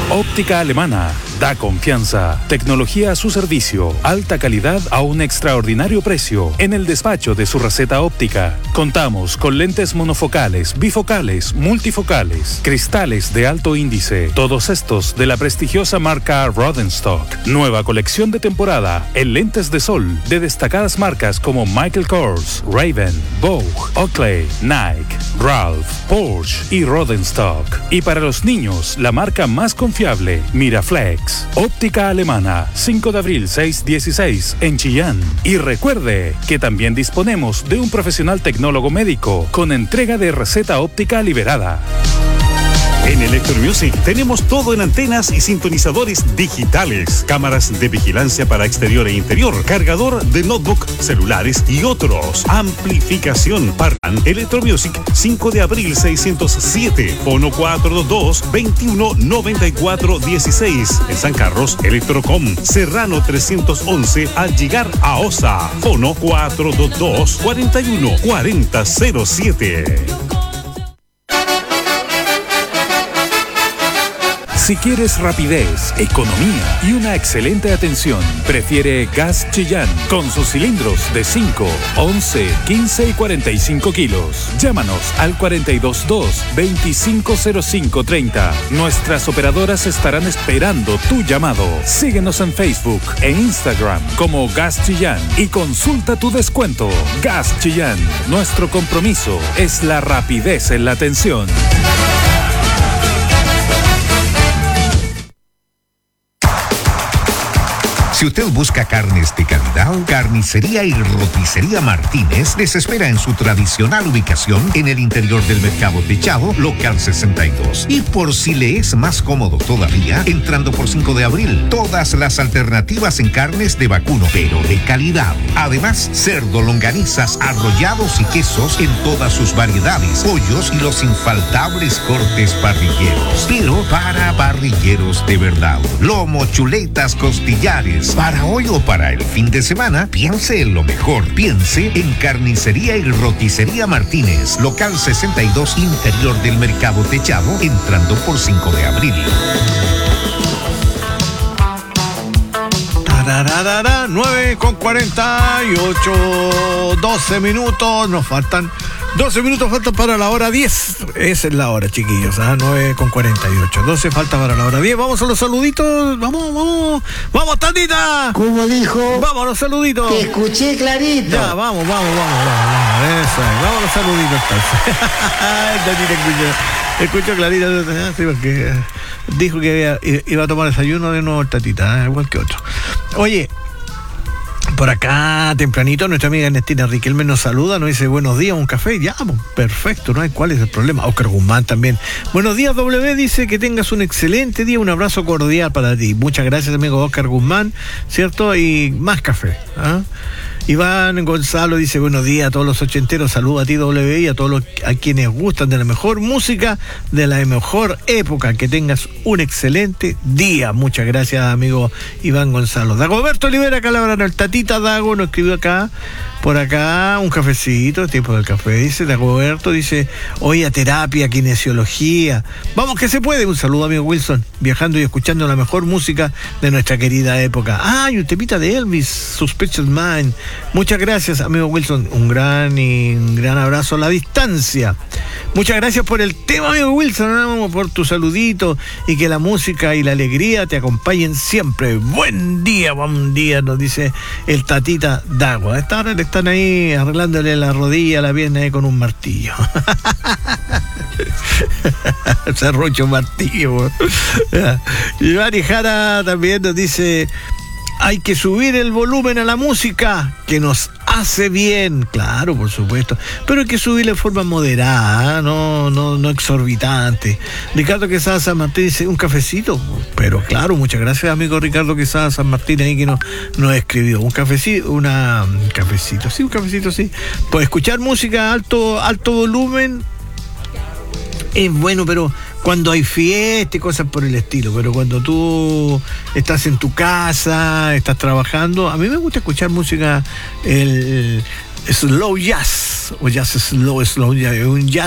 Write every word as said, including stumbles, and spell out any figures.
Óptica Alemana. Da confianza. Tecnología a su servicio. Alta calidad a un extraordinario precio. En el despacho de su receta óptica. Contamos con lentes monofocales, bifocales, multifocales, cristales de alto índice. Todos estos de la prestigiosa marca Rodenstock. Nueva colección de temporada en lentes de sol de destacadas marcas como Michael Kors, Ray-Ban, Vogue, Oakley, Nike, Ralph, Porsche y Rodenstock. Y para los niños, la marca más confiable, Miraflex. Óptica Alemana, cinco de abril seiscientos dieciséis en Chillán. Y recuerde que también disponemos de un profesional tecnólogo médico con entrega de receta óptica liberada. En Electromusic tenemos todo en antenas y sintonizadores digitales, cámaras de vigilancia para exterior e interior, cargador de notebook, celulares y otros. Amplificación. Parlan Electromusic, cinco de abril seiscientos siete, fono cuatro dos dos, veintiuno noventa y cuatro dieciséis. En San Carlos, Electrocom, Serrano trescientos once, al llegar a Osa, fono cuatro dos dos, cuarenta y uno cuarenta cero siete. Si quieres rapidez, economía y una excelente atención, prefiere Gas Chillán con sus cilindros de cinco, once, quince y cuarenta y cinco kilos. Llámanos al cuatro dos dos, veinticinco cero cinco treinta. Nuestras operadoras estarán esperando tu llamado. Síguenos en Facebook e Instagram como Gas Chillán y consulta tu descuento. Gas Chillán, nuestro compromiso es la rapidez en la atención. Si usted busca carnes de calidad, Carnicería y Roticería Martínez les espera en su tradicional ubicación en el interior del Mercado Techado, local sesenta y dos. Y por si le es más cómodo todavía, entrando por cinco de abril, todas las alternativas en carnes de vacuno, pero de calidad. Además, cerdo, longanizas, arrollados y quesos en todas sus variedades, pollos y los infaltables cortes parrilleros. Pero para parrilleros de verdad, lomo, chuletas, costillares. Para hoy o para el fin de semana, piense en lo mejor. Piense en Carnicería y Roticería Martínez, local sesenta y dos, interior del Mercado Techado, entrando por cinco de abril. Tararara, nueve con cuarenta y ocho, doce minutos, nos faltan doce minutos, faltan para la hora diez. Esa es la hora, chiquillos, ¿ah? nueve con cuarenta y ocho, doce falta para la hora diez. Vamos a los saluditos, vamos, vamos, vamos, Tatita. ¿Cómo dijo? Vamos a los saluditos. Te escuché clarito. Ya, vamos, vamos, vamos, vamos, vamos, eso es. Vamos a los saluditos entonces. Tatita escuchó, escuchó clarito, sí, porque dijo que iba a tomar desayuno de nuevo el Tatita, ¿eh? Igual que otro. Oye, por acá, tempranito, nuestra amiga Ernestina Riquelme nos saluda, nos dice buenos días, un café, ya, perfecto, no hay cuál es el problema. Oscar Guzmán también. Buenos días, W, dice que tengas un excelente día, un abrazo cordial para ti. Muchas gracias, amigo Oscar Guzmán, ¿cierto? Y más café, ¿ah? Iván Gonzalo dice buenos días a todos los ochenteros, saludos a ti W y a todos los, a quienes gustan de la mejor música, de la mejor época, que tengas un excelente día. Muchas gracias, amigo Iván Gonzalo. Dagoberto Olivera Calabrano, el Tatita Dago nos escribió acá, por acá, un cafecito, tiempo del café, dice Dagoberto, dice, hoy a terapia, kinesiología, vamos que se puede. Un saludo, amigo Wilson, viajando y escuchando la mejor música de nuestra querida época. Ah, y un temita de Elvis, Suspicious Mind. Muchas gracias, amigo Wilson. Un gran y un gran abrazo a la distancia. Muchas gracias por el tema, amigo Wilson, ¿no? Por tu saludito y que la música y la alegría te acompañen siempre. Buen día, buen día, nos dice el Tatita Dago. A esta hora le están ahí arreglándole la rodilla, la pierna ahí con un martillo. Serrucho martillo. Y Mari Jara también nos dice: hay que subir el volumen a la música que nos hace bien. Claro, por supuesto, pero hay que subirle de forma moderada, ¿eh? no, no, no exorbitante. Ricardo Quesada San Martín dice un cafecito, pero claro, muchas gracias, amigo Ricardo Quesada San Martín ahí que nos, nos escribió un cafecito, una un cafecito, sí, un cafecito, sí. Pues escuchar música a alto, alto volumen es bueno, pero cuando hay fiesta y cosas por el estilo, pero cuando tú estás en tu casa, estás trabajando, a mí me gusta escuchar música, el slow jazz, o jazz slow, slow jazz, un jazz